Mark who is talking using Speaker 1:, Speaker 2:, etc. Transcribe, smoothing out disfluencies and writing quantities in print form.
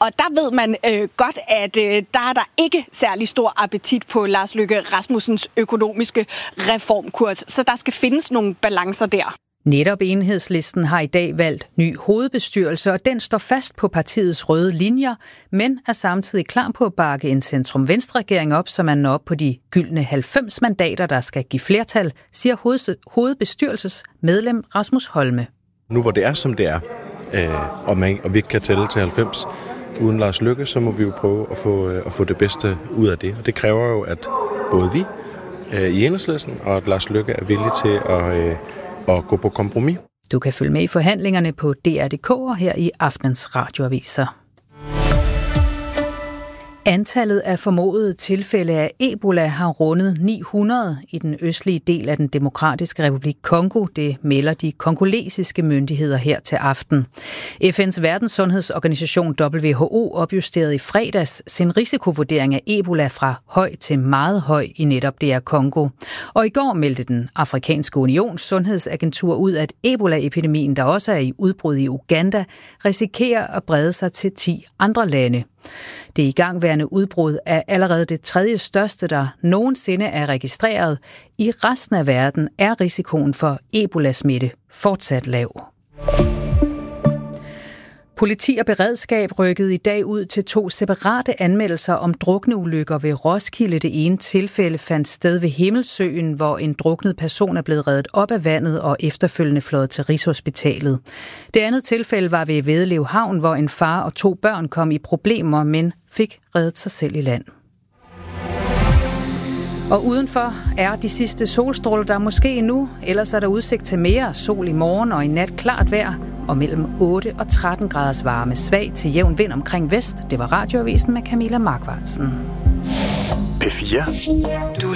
Speaker 1: Og der ved man godt, at der er der ikke særlig stor appetit på Lars Løkke Rasmussens økonomiske reformkurs, så der skal findes nogle balancer der.
Speaker 2: Netop Enhedslisten har i dag valgt ny hovedbestyrelse, og den står fast på partiets røde linjer, men er samtidig klar på at bakke en centrum-venstre-regering op, så man når op på de gyldne 90 mandater, der skal give flertal, siger hovedbestyrelsesmedlem Rasmus Holme.
Speaker 3: Nu hvor det er, som det er, og vi ikke kan tælle til 90 uden Lars Løkke, så må vi jo prøve at få det bedste ud af det. Og det kræver jo, at både vi i Enhedslisten og at Lars Løkke er villige til at gå på kompromis.
Speaker 2: Du kan følge med i forhandlingerne på DR.dk og her i aftenens radioaviser. Antallet af formodede tilfælde af Ebola har rundet 900 i den østlige del af den demokratiske republik Kongo. Det melder de kongolesiske myndigheder her til aften. FN's verdenssundhedsorganisation WHO opjusterede i fredags sin risikovurdering af Ebola fra høj til meget høj i netop DR Kongo. Og i går meldte den Afrikanske Unions sundhedsagentur ud, at Ebola-epidemien, der også er i udbrud i Uganda, risikerer at brede sig til 10 andre lande. Det igangværende udbrud er allerede det 3. største, der nogensinde er registreret. I resten af verden er risikoen for Ebola-smitte fortsat lav. Politi og beredskab rykkede i dag ud til 2 separate anmeldelser om drukneulykker ved Roskilde. Det ene tilfælde fandt sted ved Himmelsøen, hvor en druknet person er blevet reddet op af vandet og efterfølgende fløjet til Rigshospitalet. Det andet tilfælde var ved Vedelev Havn, hvor en far og 2 børn kom i problemer, men fik reddet sig selv i land. Og udenfor er de sidste solstråler der måske endnu, ellers er der udsigt til mere sol i morgen og i nat klart vejr, og mellem 8 og 13 graders varme, svag til jævn vind omkring vest. Det var Radioavisen med Camilla Markvartsen.
Speaker 4: P4.